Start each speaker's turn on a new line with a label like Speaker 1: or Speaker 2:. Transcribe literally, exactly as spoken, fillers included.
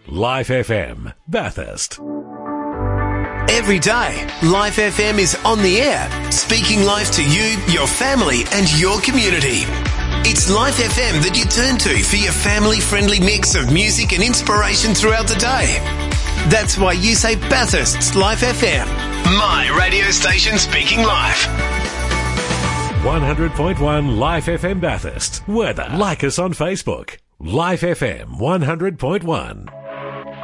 Speaker 1: Life F M, Bathurst.
Speaker 2: Every day, Life F M is on the air, speaking life to you, your family and your community. It's Life F M that you turn to for your family-friendly mix of music and inspiration throughout the day. That's why you say Bathurst's Life F M, my radio station speaking life.
Speaker 1: one hundred point one Life F M Bathurst. Weather. Like us on Facebook. Life F M one hundred point one.